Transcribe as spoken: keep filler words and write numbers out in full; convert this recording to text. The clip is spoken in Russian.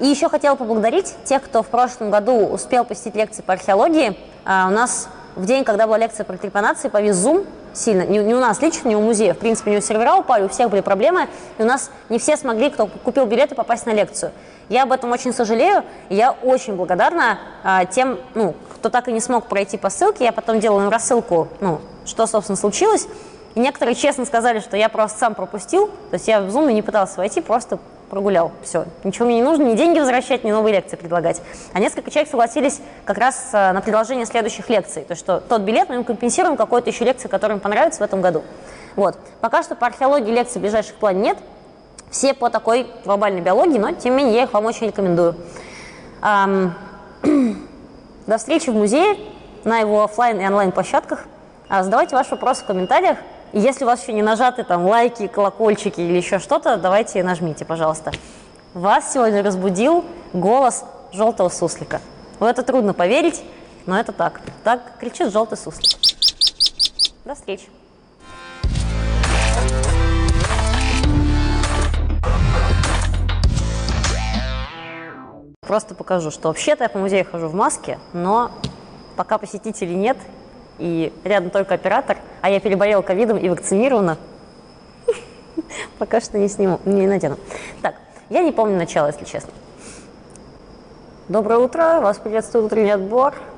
И еще хотела поблагодарить тех, кто в прошлом году успел посетить лекции по археологии. А, у нас в день, когда была лекция про трепанации, повис Zoom сильно. Не, не у нас лично, не у музея. В принципе, у него сервера упали, у всех были проблемы. И у нас не все смогли, кто купил билеты, попасть на лекцию. Я об этом очень сожалею. И я очень благодарна а, тем, ну, кто так и не смог пройти по ссылке. Я потом делала им рассылку, ну, что, собственно, случилось. И некоторые честно сказали, что я просто сам пропустил. То есть я в Zoom не пытался войти, просто прогулял. Все. Ничего мне не нужно, ни деньги возвращать, ни новые лекции предлагать. А несколько человек согласились как раз на предложение следующих лекций. То есть что тот билет мы им компенсируем какой-то еще лекции, которая им понравится в этом году. Вот. Пока что по археологии лекций в ближайших плане нет. Все по такой глобальной биологии, но тем не менее я их вам очень рекомендую. Ам... До встречи в музее на его офлайн и онлайн площадках. А задавайте ваши вопросы в комментариях. И если у вас еще не нажаты там лайки, колокольчики или еще что-то, давайте нажмите, пожалуйста. Вас сегодня разбудил голос желтого суслика. В это трудно поверить, но это так. Так кричит желтый суслик. До встречи. Просто покажу, что вообще-то я по музею хожу в маске, но пока посетителей нет, и рядом только оператор, а я переболела ковидом и вакцинирована, пока что не сниму, не надену. Так, я не помню начало, если честно. Доброе утро, вас приветствует утренний отбор.